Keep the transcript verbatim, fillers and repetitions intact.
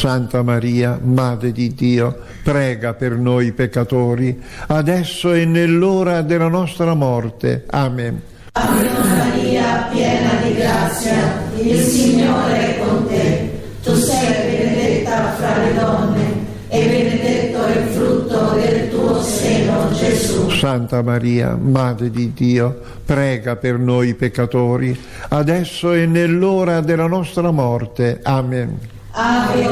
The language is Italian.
Santa Maria, Madre di Dio, prega per noi peccatori, adesso e nell'ora della nostra morte. Amen. Ave Maria, piena di grazia, il Signore è con te. Tu sei benedetta fra le donne e benedetto è il frutto del tuo seno, Gesù. Santa Maria, Madre di Dio, prega per noi peccatori, adesso e nell'ora della nostra morte. Amen. Ave